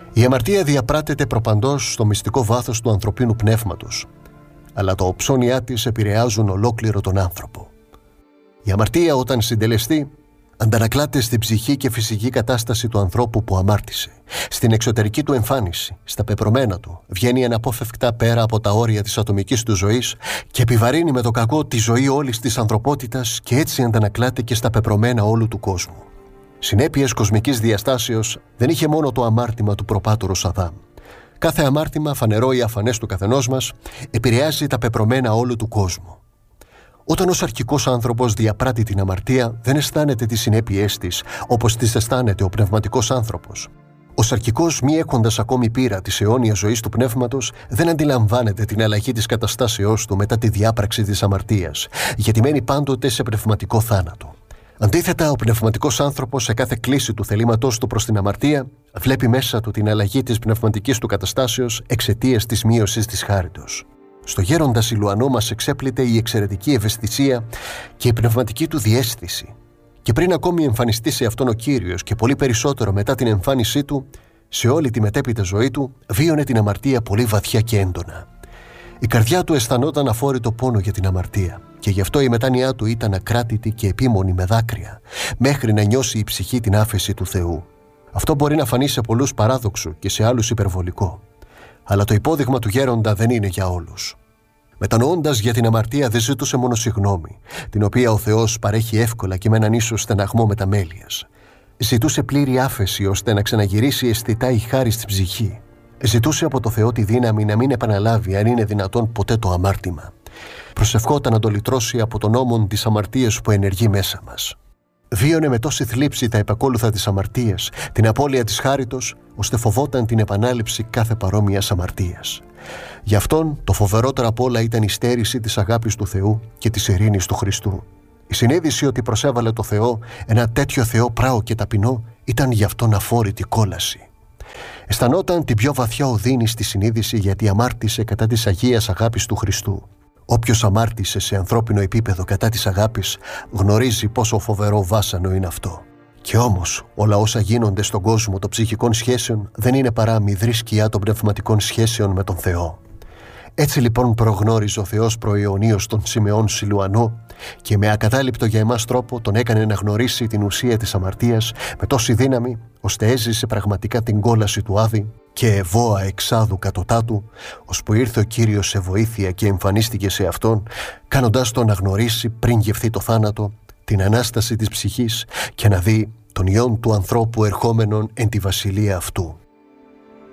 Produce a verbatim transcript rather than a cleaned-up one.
Η αμαρτία διαπράττεται προπαντός στο μυστικό βάθος του ανθρωπίνου πνεύματος, αλλά τα οψώνια της επηρεάζουν ολόκληρο τον άνθρωπο. Η αμαρτία, όταν συντελεστεί, αντανακλάται στην ψυχή και φυσική κατάσταση του ανθρώπου που αμάρτησε, στην εξωτερική του εμφάνιση, στα πεπρωμένα του, βγαίνει αναπόφευκτα πέρα από τα όρια της ατομικής του ζωής και επιβαρύνει με το κακό τη ζωή όλης της ανθρωπότητας και έτσι αντανακλάται και στα πεπρωμένα όλου του κόσμου. Συνέπειες κοσμικής διαστάσεως δεν είχε μόνο το αμάρτημα του προπάτορος Αδάμ. Κάθε αμάρτημα, φανερό ή αφανές του καθενός μας, επηρεάζει τα πεπρωμένα όλου του κόσμου. Όταν ως αρχικός άνθρωπος διαπράττει την αμαρτία, δεν αισθάνεται τις συνέπειές της όπως τις αισθάνεται ο πνευματικός άνθρωπος. Ως αρχικός, μη έχοντας ακόμη πείρα της αιώνιας ζωής του πνεύματος, δεν αντιλαμβάνεται την αλλαγή της καταστάσεώς του μετά τη διάπραξη της αμαρτίας, γιατί μένει πάντοτε σε πνευματικό θάνατο. Αντίθετα, ο πνευματικός άνθρωπος σε κάθε κλίση του θελήματός του προς την αμαρτία βλέπει μέσα του την αλλαγή της πνευματικής του καταστάσεως εξαιτίας της μείωσης της χάριτος. Στο γέροντα Σιλουανό μας εξέπληται η εξαιρετική ευαισθησία και η πνευματική του διαίσθηση. Και πριν ακόμη εμφανιστεί σε αυτόν ο Κύριος και πολύ περισσότερο μετά την εμφάνισή του, σε όλη τη μετέπειτα ζωή του βίωνε την αμαρτία πολύ βαθιά και έντονα. Η καρδιά του αισθανόταν αφόρητο πόνο για την αμαρτία και γι' αυτό η μετάνοιά του ήταν ακράτητη και επίμονη με δάκρυα, μέχρι να νιώσει η ψυχή την άφεση του Θεού. Αυτό μπορεί να φανεί σε πολλούς παράδοξο και σε άλλους υπερβολικό. Αλλά το υπόδειγμα του γέροντα δεν είναι για όλους. Μετανοώντας για την αμαρτία, δεν ζητούσε μόνο συγγνώμη, την οποία ο Θεός παρέχει εύκολα και με έναν ίσως στεναγμό μεταμέλειας. Ζητούσε πλήρη άφεση ώστε να ξαναγυρίσει αισθητά η χάρη στην ψυχή. Ζητούσε από το Θεό τη δύναμη να μην επαναλάβει, αν είναι δυνατόν, ποτέ το αμάρτημα. Προσευχόταν να το λυτρώσει από τον ώμον της αμαρτίας που ενεργεί μέσα μας. Βίωνε με τόση θλίψη τα επακόλουθα της αμαρτίας, την απώλεια της χάριτος, ώστε φοβόταν την επανάληψη κάθε παρόμοιας αμαρτίας. Γι' αυτόν το φοβερότερο απ' όλα ήταν η στέρηση της αγάπης του Θεού και της ειρήνης του Χριστού. Η συνείδηση ότι προσέβαλε το Θεό, ένα τέτοιο Θεό πράο και ταπεινό, ήταν γι' αυτόν αφόρητη κόλαση. Αισθανόταν την πιο βαθιά οδύνη στη συνείδηση γιατί αμάρτησε κατά της αγίας αγάπης του Χριστού. Όποιος αμάρτησε σε ανθρώπινο επίπεδο κατά της αγάπης γνωρίζει πόσο φοβερό βάσανο είναι αυτό. Και όμως όλα όσα γίνονται στον κόσμο των ψυχικών σχέσεων δεν είναι παρά μηδρή σκιά των πνευματικών σχέσεων με τον Θεό. Έτσι λοιπόν προγνώριζε ο Θεός προαιωνίως τον Σιμεών Σιλουανό και με ακατάληπτο για εμάς τρόπο τον έκανε να γνωρίσει την ουσία της αμαρτίας με τόση δύναμη ώστε έζησε πραγματικά την κόλαση του Άδη και ευώα εξάδου κατωτάτου, ώσπου ήρθε ο Κύριος σε βοήθεια και εμφανίστηκε σε αυτόν, κάνοντάς τον να γνωρίσει πριν γευθεί το θάνατο την Ανάσταση της ψυχής και να δει τον Υιόν του ανθρώπου ερχόμενον εν τη βασιλεία αυτού.